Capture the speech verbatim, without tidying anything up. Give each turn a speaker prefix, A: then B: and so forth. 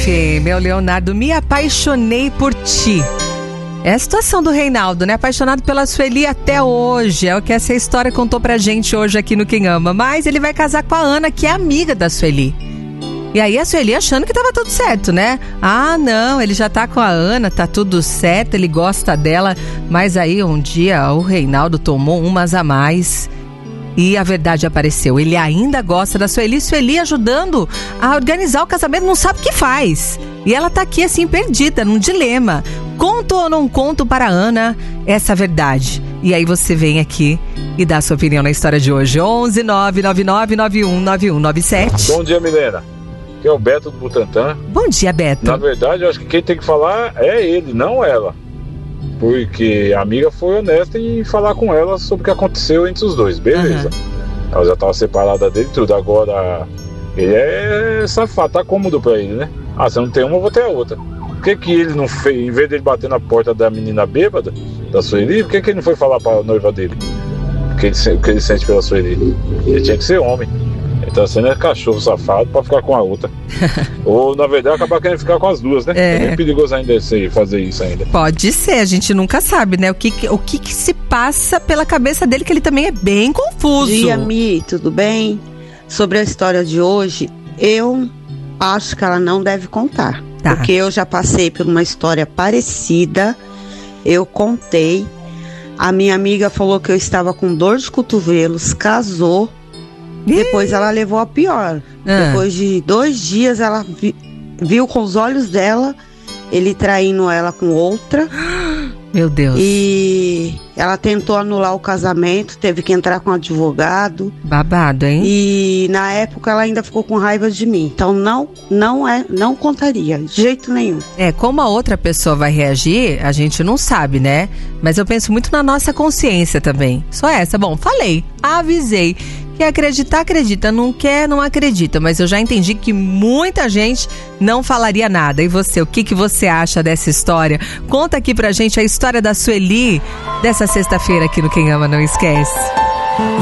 A: F M, é o Leonardo, me apaixonei por ti. É a situação do Reinaldo, né? Apaixonado pela Sueli até hoje. É o que essa história contou pra gente hoje aqui no Quem Ama. Mas ele vai casar com a Ana, que é amiga da Sueli. E aí a Sueli achando que tava tudo certo, né? Ah, não, ele já tá com a Ana, tá tudo certo, ele gosta dela. Mas aí um dia o Reinaldo tomou umas a mais e a verdade apareceu. Ele ainda gosta da Sueli, Sueli ajudando a organizar o casamento, não sabe o que faz. E ela tá aqui assim, perdida, num dilema. Conto ou não conto para a Ana essa verdade? E aí você vem aqui e dá a sua opinião na história de hoje. onze nove nove nove nove um nove um nove sete.
B: Bom dia, Milena. Aqui é o Beto do Butantã.
A: Bom dia, Beto.
B: Na verdade, eu acho que quem tem que falar é ele, não ela. Porque a amiga foi honesta em falar com ela sobre o que aconteceu entre os dois, beleza. Uhum. Ela já tava separada dele e tudo. Agora, ele é safado, tá cômodo pra ele, né? Ah, se eu não tem uma, eu vou ter a outra. Por que que ele não fez, em vez dele bater na porta da menina bêbada, da Sueli, por que que ele não foi falar pra noiva dele o que ele, o que ele sente pela Sueli? Ele tinha que ser homem. Ele tá sendo é cachorro safado pra ficar com a outra. Ou, na verdade, acabar querendo ficar com as duas, né? É, é bem perigoso ainda esse, fazer isso ainda.
A: Pode ser, a gente nunca sabe, né? O que, o que que se passa pela cabeça dele, que ele também é bem confuso.
C: Bom dia, Mi, tudo bem? Sobre a história de hoje, eu acho que ela não deve contar. Tá. Porque eu já passei por uma história parecida, eu contei, a minha amiga falou que eu estava com dor de cotovelos, casou, depois ela levou a pior. Ah. Depois de dois dias ela vi, viu com os olhos dela ele traindo ela com outra.
A: Meu Deus.
C: E ela tentou anular o casamento, teve que entrar com um advogado.
A: Babado, hein?
C: E na época ela ainda ficou com raiva de mim. Então não, não é, não contaria, de jeito nenhum.
A: É, como a outra pessoa vai reagir, a gente não sabe, né? Mas eu penso muito na nossa consciência também. Só essa. Bom, falei, avisei. Quer acreditar, acredita. Não quer, não acredita. Mas eu já entendi que muita gente não falaria nada. E você, o que, que você acha dessa história? Conta aqui pra gente a história da Sueli dessa sexta-feira aqui no Quem Ama Não Esquece.